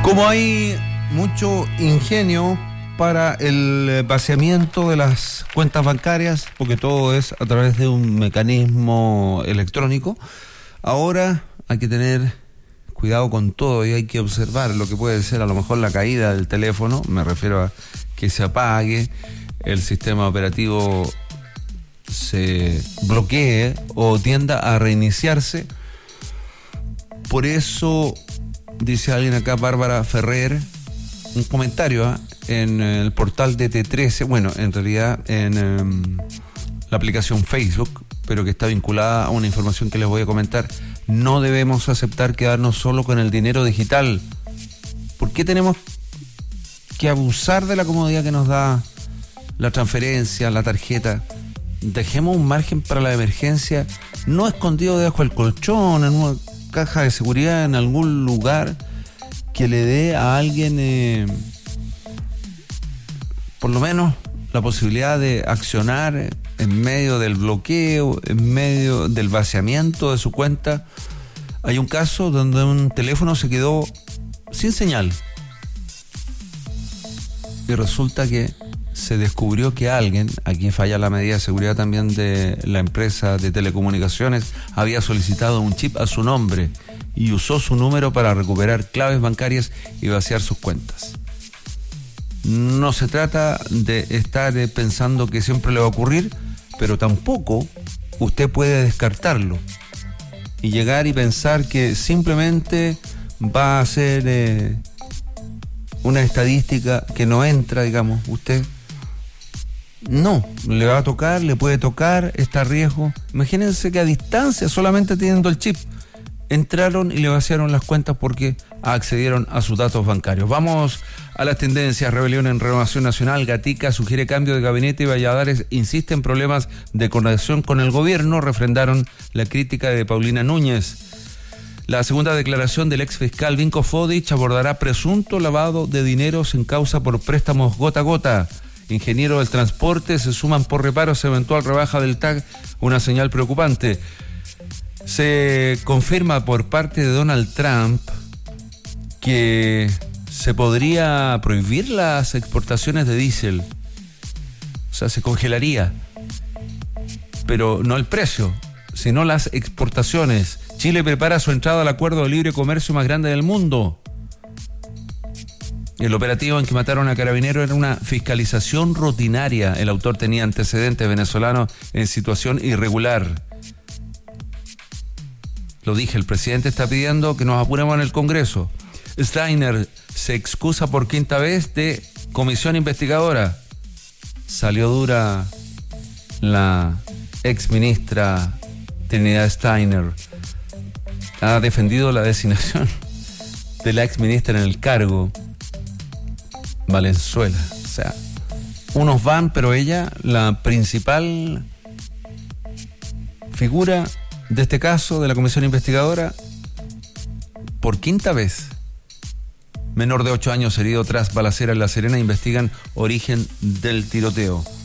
Como hay mucho ingenio para el vaciamiento de las cuentas bancarias, porque todo es a través de un mecanismo electrónico, ahora hay que tener cuidado con todo y hay que observar lo que puede ser a lo mejor la caída del teléfono. Me refiero a que se apague, el sistema operativo se bloquee o tienda a reiniciarse. Por eso, dice alguien acá, Bárbara Ferrer, un comentario en el portal de T13, bueno, en realidad en la aplicación Facebook, pero que está vinculada a una información que les voy a comentar. No debemos aceptar quedarnos solo con el dinero digital. ¿Por qué tenemos que abusar de la comodidad que nos da la transferencia, la tarjeta? Dejemos un margen para la emergencia, no escondido debajo del colchón, en una caja de seguridad, en algún lugar que le dé a alguien por lo menos la posibilidad de accionar en medio del bloqueo, en medio del vaciamiento de su cuenta. Hay un caso donde un teléfono se quedó sin señal y resulta que se descubrió que alguien, aquí falla la medida de seguridad también de la empresa de telecomunicaciones, había solicitado un chip a su nombre y usó su número para recuperar claves bancarias y vaciar sus cuentas. No se trata de estar pensando que siempre le va a ocurrir, pero tampoco usted puede descartarlo y llegar y pensar que simplemente va a ser una estadística que no entra, digamos, usted. No, le va a tocar, le puede tocar, está a riesgo. Imagínense que a distancia, solamente teniendo el chip, entraron y le vaciaron las cuentas porque accedieron a sus datos bancarios. Vamos a las tendencias. Rebelión en Renovación Nacional. Gatica sugiere cambio de gabinete y Valladares insiste en problemas de coordinación con el gobierno. Refrendaron la crítica de Paulina Núñez. La segunda declaración del ex fiscal Vinko Fodich abordará presunto lavado de dineros en causa por préstamos gota a gota. Ingenieros del transporte se suman por reparos a eventual rebaja del TAG, una señal preocupante. Se confirma por parte de Donald Trump que se podría prohibir las exportaciones de diésel. O sea, se congelaría. Pero no el precio, sino las exportaciones. Chile prepara su entrada al acuerdo de libre comercio más grande del mundo. El operativo en que mataron a Carabineros era una fiscalización rutinaria. El autor tenía antecedentes venezolanos en situación irregular. Lo dije, el presidente está pidiendo que nos apuremos en el Congreso. Steiner se excusa por quinta vez de comisión investigadora. Salió dura la exministra Trinidad Steiner. Ha defendido la designación de la exministra en el cargo, Valenzuela. O sea, unos van, pero ella, la principal figura de este caso, de la comisión investigadora, por quinta vez. Menor de 8 años herido tras balacera en La Serena, investigan origen del tiroteo.